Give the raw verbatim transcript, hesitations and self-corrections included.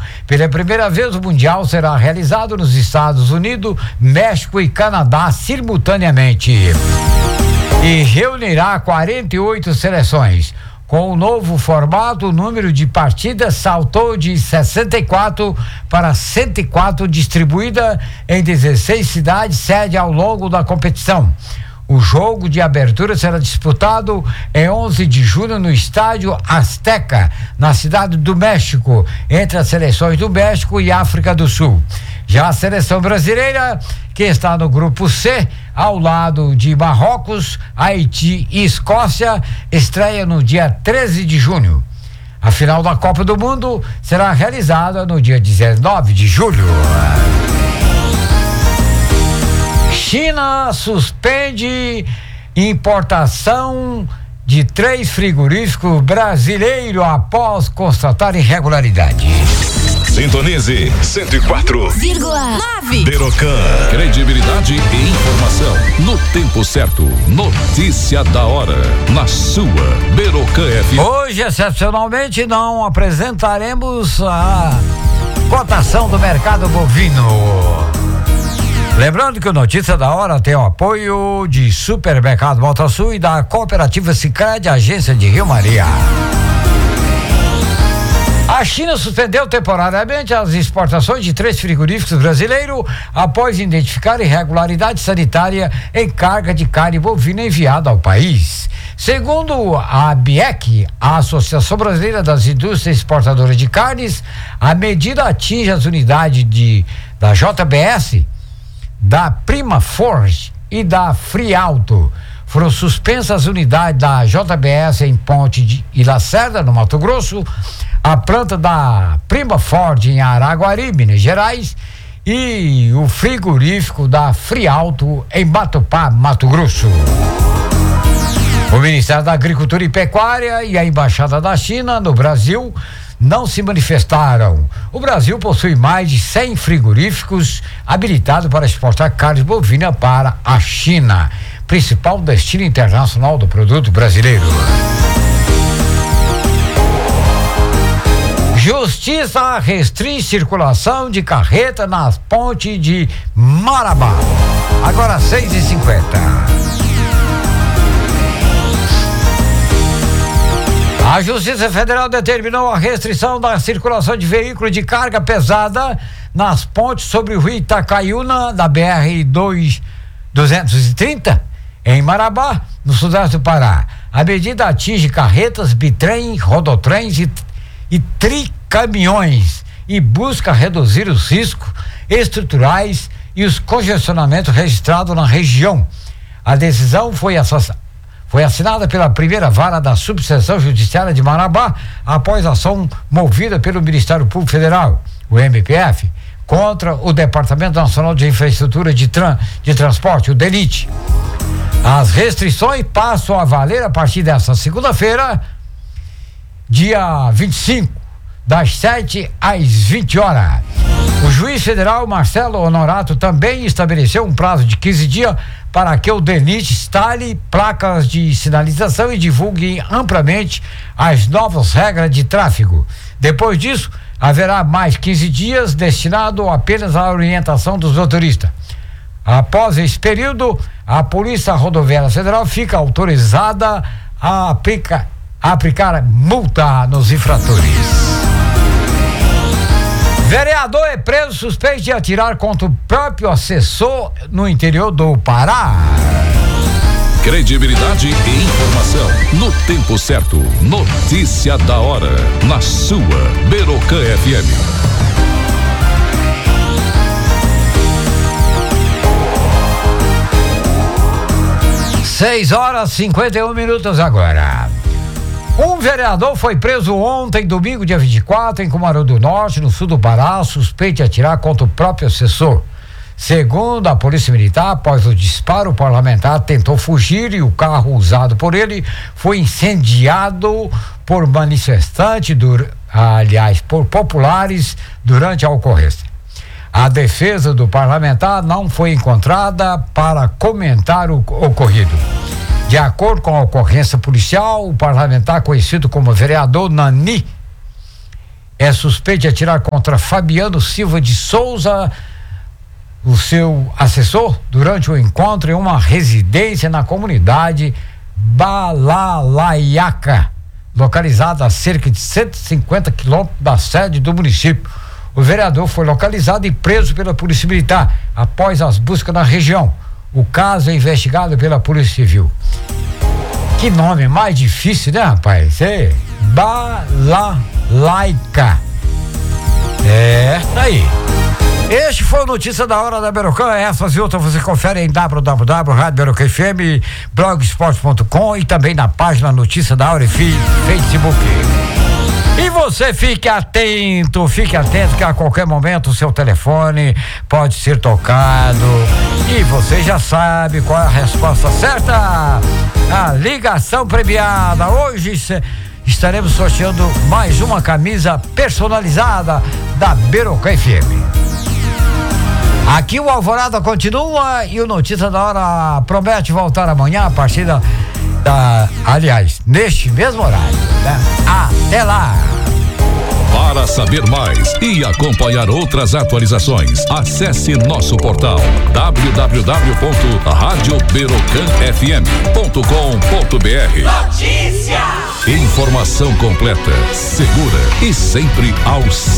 Pela primeira vez, o Mundial será realizado nos Estados Unidos, México e Canadá simultaneamente e reunirá quarenta e oito seleções. Com o novo formato, o número de partidas saltou de sessenta e quatro para cento e quatro, distribuída em dezesseis cidades sede ao longo da competição. O jogo de abertura será disputado em onze de julho no Estádio Azteca, na cidade do México, entre as seleções do México e África do Sul. Já a seleção brasileira, que está no grupo C, ao lado de Marrocos, Haiti e Escócia, estreia no dia treze de junho. A final da Copa do Mundo será realizada no dia dezenove de julho. China suspende importação de três frigoríficos brasileiros após constatar irregularidade. Sintonize cento e quatro vírgula nove. Berocan. Credibilidade e informação no tempo certo. Notícia da hora na sua Berocan F M. Hoje, excepcionalmente, não apresentaremos a cotação do mercado bovino. Lembrando que o Notícia da Hora tem o apoio de Supermercado Volta Sul e da Cooperativa Sicredi, agência de Rio Maria. A China suspendeu temporariamente as exportações de três frigoríficos brasileiros após identificar irregularidade sanitária em carga de carne bovina enviada ao país. Segundo a ABIEC, a Associação Brasileira das Indústrias Exportadoras de Carnes, a medida atinge as unidades de, da J B S, da Prima Forge e da Frialto. Foram suspensas as unidades da J B S em Ponte de e Lacerda, no Mato Grosso, a planta da Prima Ford em Araguari, Minas Gerais, e o frigorífico da Frialto em Matupá, Mato Grosso. O Ministério da Agricultura e Pecuária e a Embaixada da China no Brasil não se manifestaram. O Brasil possui mais de cem frigoríficos habilitados para exportar carne bovina para a China, principal destino internacional do produto brasileiro. Justiça restringe circulação de carreta nas pontes de Marabá. Agora seis e cinquenta. A Justiça Federal determinou a restrição da circulação de veículos de carga pesada nas pontes sobre o rio Itacaiúna, da B R duzentos e trinta, em Marabá, no sudeste do Pará. A medida atinge carretas, bitrem, rodotrens e, e tricaminhões e busca reduzir os riscos estruturais e os congestionamentos registrados na região. A decisão foi assassinada. Foi assinada pela primeira vara da Subseção Judiciária de Marabá após ação movida pelo Ministério Público Federal, o M P F, contra o Departamento Nacional de Infraestrutura de, Tran, de Transporte, o DENIT. As restrições passam a valer a partir desta segunda-feira, dia vinte e cinco, das sete às vinte horas. O juiz federal Marcelo Honorato também estabeleceu um prazo de quinze dias para que o DENIT instale placas de sinalização e divulgue amplamente as novas regras de tráfego. Depois disso, haverá mais quinze dias destinado apenas à orientação dos motoristas. Após esse período, a Polícia Rodoviária Federal fica autorizada a, aplica, a aplicar multa nos infratores. Vereador é preso suspeito de atirar contra o próprio assessor no interior do Pará. Credibilidade e informação no tempo certo. Notícia da hora na sua Berocan F M. Seis horas e cinquenta e um minutos agora. Um vereador foi preso ontem, domingo, dia vinte e quatro, em Cumaru do Norte, no sul do Pará, suspeito de atirar contra o próprio assessor. Segundo a Polícia Militar, após o disparo, o parlamentar tentou fugir e o carro usado por ele foi incendiado por manifestantes, dur, aliás, por populares, durante a ocorrência. A defesa do parlamentar não foi encontrada para comentar o ocorrido. De acordo com a ocorrência policial, o parlamentar conhecido como vereador Nani é suspeito de atirar contra Fabiano Silva de Souza, o seu assessor, durante o encontro em uma residência na comunidade Balalaiaca, localizada a cerca de cento e cinquenta quilômetros da sede do município. O vereador foi localizado e preso pela Polícia Militar após as buscas na região. O caso é investigado pela Polícia Civil. Que nome mais difícil, né, rapaz? É Balalaica. É, tá aí. Este foi o Notícia da Hora da Berocan. Essas e outras você confere em w w w ponto rádio berocan f m blogspot ponto com e também na página Notícia da Hora e Facebook. E você fique atento, fique atento que a qualquer momento o seu telefone pode ser tocado e você já sabe qual é a resposta certa. A ligação premiada. Hoje estaremos sorteando mais uma camisa personalizada da Berocan F M. Aqui o Alvorada continua e o Notícia da Hora promete voltar amanhã a partir da, da aliás, neste mesmo horário, né? Até lá! Para saber mais e acompanhar outras atualizações, acesse nosso portal w w w ponto rádio berocan f m ponto com ponto b r. Notícia! Informação completa, segura e sempre ao seu